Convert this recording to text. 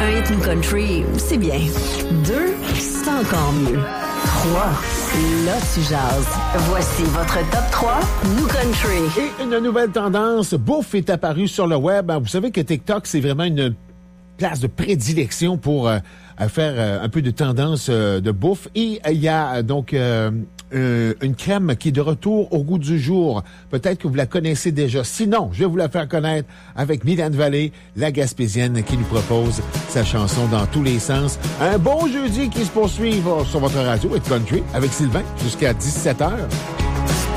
rythme country, c'est bien. 2, c'est encore mieux. 3, là tu jases. Voici votre top 3 New Country. Et une nouvelle tendance, bouffe est apparue sur le web. Vous savez que TikTok, c'est vraiment une place de prédilection pour faire un peu de tendance de bouffe. Et il y a donc une crème qui est de retour au goût du jour. Peut-être que vous la connaissez déjà. Sinon, je vais vous la faire connaître avec Mylène Vallée, la Gaspésienne, qui nous propose sa chanson dans tous les sens. Un bon jeudi qui se poursuit sur votre radio et Country avec Sylvain jusqu'à 17h.